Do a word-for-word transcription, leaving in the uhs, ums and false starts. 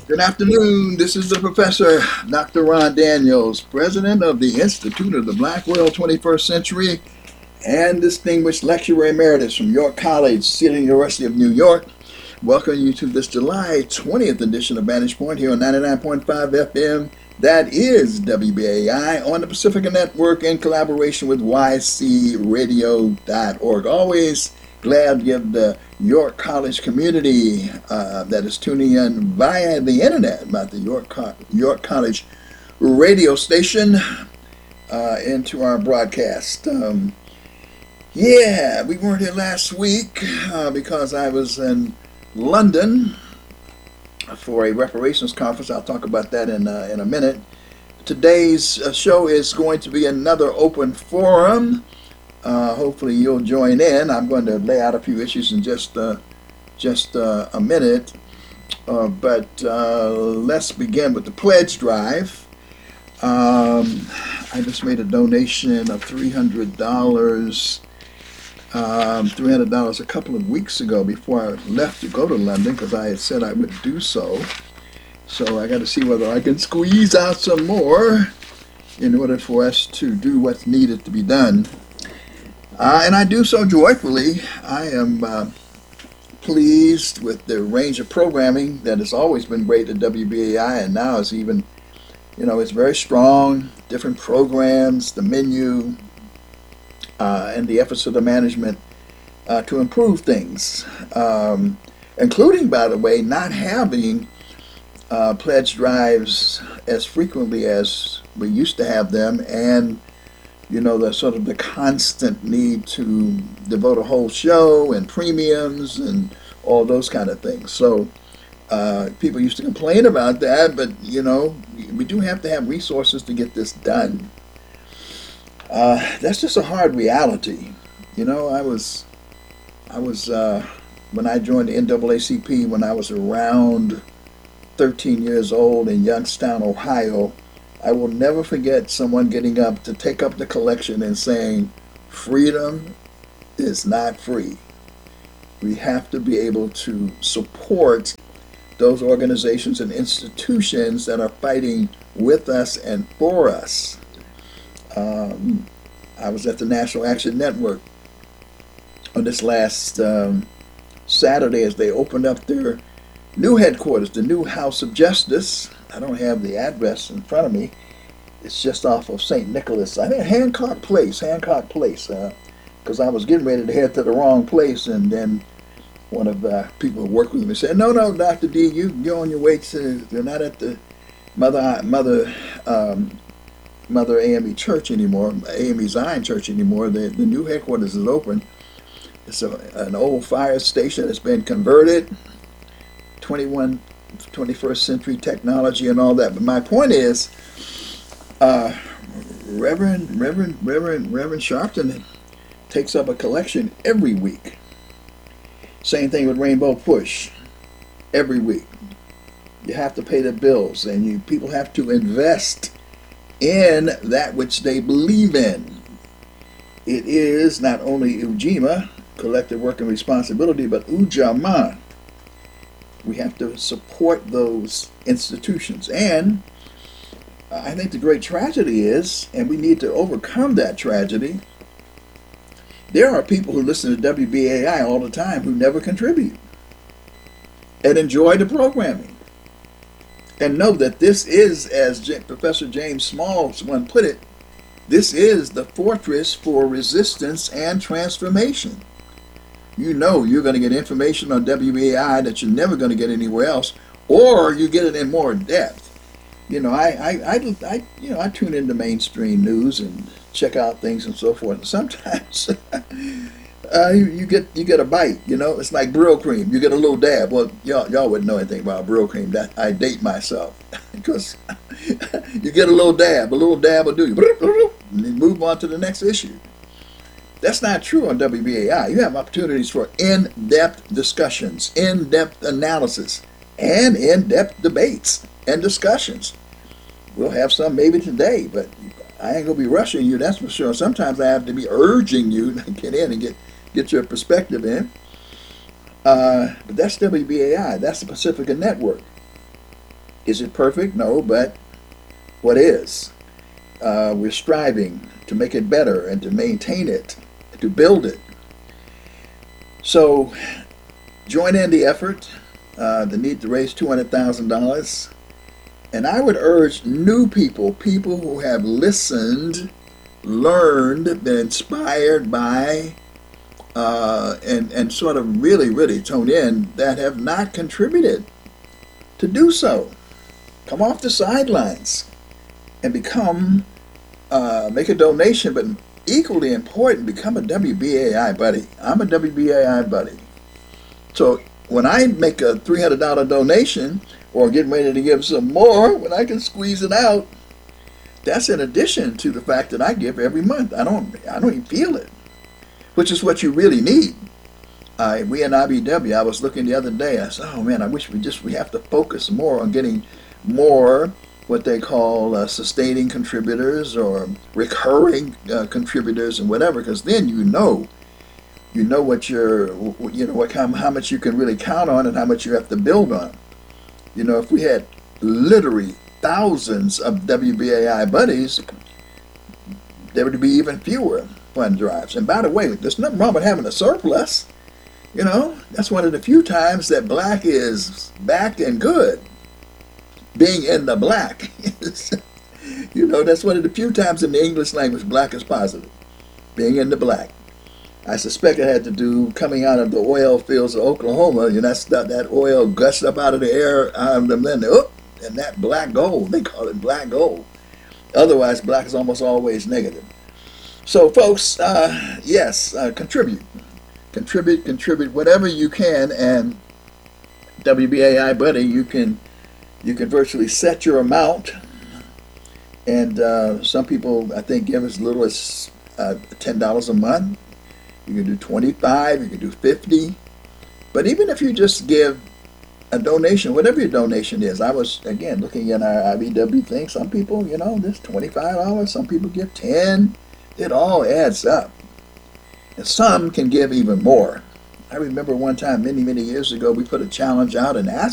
Good afternoon. This is the professor, Doctor Ron Daniels, president of the Institute of the Black World twenty-first Century and distinguished lecturer emeritus from York College, City University of New York. Welcome you to this July twentieth edition of Vantage Point here on ninety-nine point five F M. That is W B A I on the Pacifica Network in collaboration with Y C radio dot org. Always glad to give the York College community uh, that is tuning in via the internet about the York, Co- York College radio station uh, into our broadcast. Um, yeah, we weren't here last week uh, because I was in London for a reparations conference. I'll talk about that in, uh, in a minute. Today's uh, show is going to be another open forum. Uh, hopefully you'll join in. I'm going to lay out a few issues in just uh, just uh, a minute. Uh, but uh, let's begin with the pledge drive. Um, I just made a donation of three hundred dollars. Um, three hundred dollars a couple of weeks ago before I left to go to London because I had said I would do so. So I got to see whether I can squeeze out some more in order for us to do what's needed to be done. Uh, and I do so joyfully. I am uh, pleased with the range of programming that has always been great at W B A I, and now is even, you know, it's very strong. Different programs, the menu, uh, and the efforts of the management uh, to improve things, um, including, by the way, not having uh, pledge drives as frequently as we used to have them, and you know, the sort of the constant need to devote a whole show and premiums and all those kind of things. So uh, people used to complain about that, but you know, we do have to have resources to get this done. Uh, that's just a hard reality. You know, I was, I was uh, when I joined the N double A C P when I was around thirteen years old in Youngstown, Ohio. I will never forget someone getting up to take up the collection and saying, freedom is not free. We have to be able to support those organizations and institutions that are fighting with us and for us. Um, I was at the National Action Network on this last um, Saturday as they opened up their new headquarters, the new House of Justice. I don't have the address in front of me. It's just off of Saint Nicholas. I think Hancock Place, Hancock Place, because uh, I was getting ready to head to the wrong place, and then one of the uh, people who worked with me said, "No, no, Doctor D, you you're on your way to. You're not at the Mother Mother um, Mother A M E Church anymore, A M E Zion Church anymore. The the new headquarters is open. It's a, an old fire station that's been converted. twenty-one twenty-first century technology and all that. But my point is, uh, Reverend Reverend Reverend Reverend Sharpton takes up a collection every week. Same thing with Rainbow Push. Every week, you have to pay the bills, and you people have to invest in that which they believe in. It is not only Ujima, collective work and responsibility, but Ujamaa. We have to support those institutions. And I think the great tragedy is, and we need to overcome that tragedy, there are people who listen to W B A I all the time who never contribute and enjoy the programming. And know that this is, as J- Professor James Small one put it, this is the fortress for resistance and transformation. You know you're going to get information on W B A I that you're never going to get anywhere else, or you get it in more depth. You know, I, I, I, I, you know, I tune into mainstream news and check out things and so forth. And sometimes uh, you, you get you get a bite. You know, it's like Brill cream. You get a little dab. Well, y'all y'all wouldn't know anything about Brill cream. That I date myself because you get a little dab. A little dab will do you, and then move on to the next issue. That's not true on W B A I. You have opportunities for in-depth discussions, in-depth analysis, and in-depth debates and discussions. We'll have some maybe today, but I ain't going to be rushing you, that's for sure. Sometimes I have to be urging you to get in and get, get your perspective in. Uh, but that's W B A I. That's the Pacifica Network. Is it perfect? No, but what is? Uh, we're striving to make it better and to maintain it, to build it. So join in the effort, uh, the need to raise two hundred thousand dollars. And I would urge new people, people who have listened, learned, been inspired by, uh, and, and sort of really, really toned in, that have not contributed, to do so. Come off the sidelines and become, uh, make a donation, but equally important, become a W B A I buddy. I'm a W B A I buddy. So when I make a three hundred dollar donation, or getting ready to give some more, when I can squeeze it out, that's in addition to the fact that I give every month. I don't, I don't even feel it, which is what you really need. Uh, we in I B W, I was looking the other day, I said, oh man, I wish we just, we have to focus more on getting more what they call uh, sustaining contributors or recurring uh, contributors and whatever, because then you know, you know what you're, you know, what, how, how much you can really count on and how much you have to build on. You know, if we had literally thousands of W B A I buddies, there would be even fewer fund drives. And by the way, there's nothing wrong with having a surplus. You know, that's one of the few times that black is back and good. Being in the black. You know, that's one of the few times in the English language black is positive. Being in the black. I suspect it had to do coming out of the oil fields of Oklahoma. You know, that's that, that oil gushed up out of the air, um, and then oh, and that black gold, they call it black gold. Otherwise, black is almost always negative. So, folks, uh, yes, uh, contribute, contribute, contribute, whatever you can, and W B A I buddy, you can you can virtually set your amount, and uh, some people I think give as little as uh, ten dollars a month. You can do twenty-five, you can do fifty. But even if you just give a donation, whatever your donation is, I was, again, looking at our I B W thing. Some people, you know, this twenty-five dollars, some people give ten. It all adds up. And some can give even more. I remember one time, many, many years ago, we put a challenge out and asked